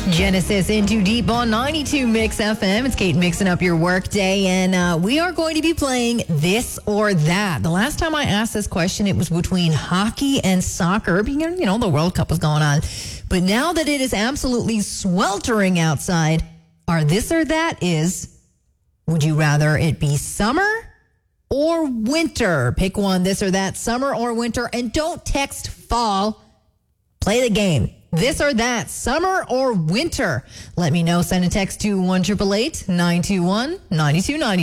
Genesis Into Deep on 92 Mix FM. It's Kate mixing up your workday, and we are going to be playing This or That. The last time I asked this question, it was between hockey and soccer. You know, the World Cup was going on. But now that it is absolutely sweltering outside, our This or That is, would you rather it be summer or winter? Pick one, this or that, summer or winter, and don't text fall. Play the game. This or that, summer or winter? Let me know. Send a text to 1-888-921-9290.